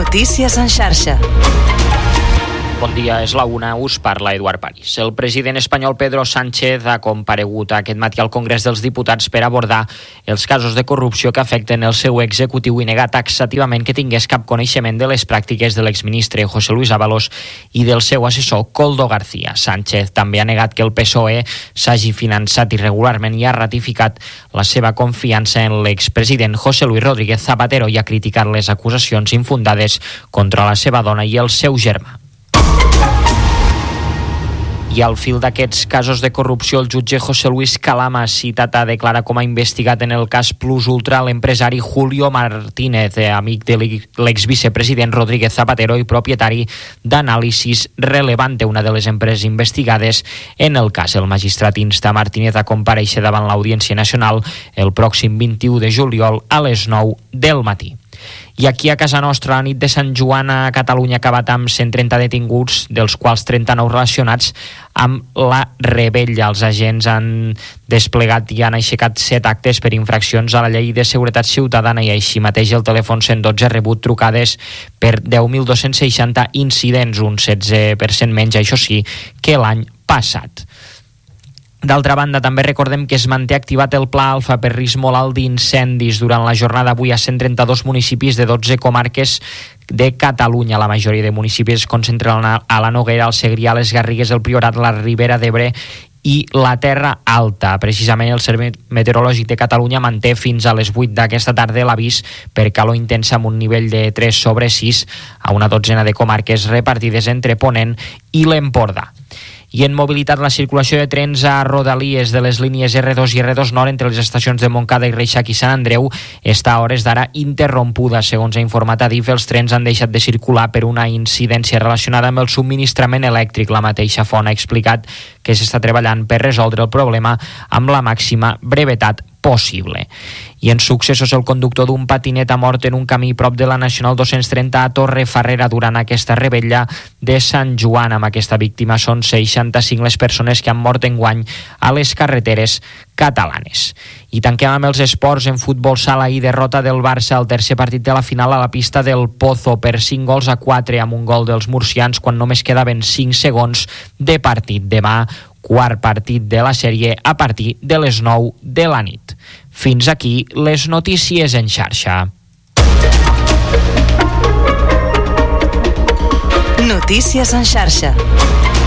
Notícies en xarxa. Bon dia, és la una, us parla Eduard París. El president espanyol Pedro Sánchez ha comparegut aquest matí al Congrés dels Diputats per abordar els casos de corrupció que afecten el seu executiu i negar taxativament que tingués cap coneixement de les pràctiques de l'exministre José Luis Ábalos i del seu assessor Koldo García. Sánchez també ha negat que el PSOE s'hagi finançat irregularment i ha ratificat la seva confiança en l'expresident José Luis Rodríguez Zapatero i ha criticat les acusacions infundades contra la seva dona i el seu germà. I al fil d'aquests casos de corrupció, el jutge José Luis Calama, citat a declarar com a investigat en el cas Plus Ultra l'empresari Julio Martínez, amic de l'exvicepresident Rodríguez Zapatero i propietari d'Anàlisis Relevante, una de les empreses investigades en el cas. El magistrat insta Martínez a comparèixer davant l'Audiència Nacional el pròxim 21 de juliol a les 9 del matí. I aquí a casa nostra, la nit de Sant Joan a Catalunya ha acabat amb 130 detinguts, dels quals 39 relacionats amb la rebella. Els agents han desplegat i han aixecat 7 actes per infraccions a la llei de seguretat ciutadana i així mateix el telèfon 112 ha rebut trucades per 10.260 incidents, un 16% menys, això sí, que l'any passat. D'altra banda, també recordem que es manté activat el Pla Alfa per risc molt alt d'incendis durant la jornada avui a 132 municipis de 12 comarques de Catalunya. La majoria de municipis es concentren a la Noguera, el Segrià, les Garrigues, el Priorat, la Ribera d'Ebre i la Terra Alta. Precisament el Servei Meteorològic de Catalunya manté fins a les 8 d'aquesta tarda l'avís per calor intensa amb un nivell de 3/6 a una dotzena de comarques repartides entre Ponent i l'Empordà. I en mobilitat, la circulació de trens a Rodalies de les línies R2 i R2 Nord entre les estacions de Montcada i Reixac i Sant Andreu està a hores d'ara interrompuda. Segons ha informat Adif, els trens han deixat de circular per una incidència relacionada amb el subministrament elèctric. La mateixa font ha explicat que s'està treballant per resoldre el problema amb la màxima brevetat possible. I en successos, el conductor d'un patinet ha mort en un camí prop de la Nacional 230 a Torrefarrera durant aquesta rebella de Sant Joan. Amb aquesta víctima són 65 les persones que han mort enguany a les carreteres catalanes. I tanquem amb els esports. En futbol sala i derrota del Barça al tercer partit de la final a la pista del Pozo per 5-4 amb un gol dels murcians quan només quedaven 5 segons de partit. Demà, quart partit de la sèrie a partir de les 9 de la nit. Fins aquí les notícies en xarxa. Notícies en xarxa.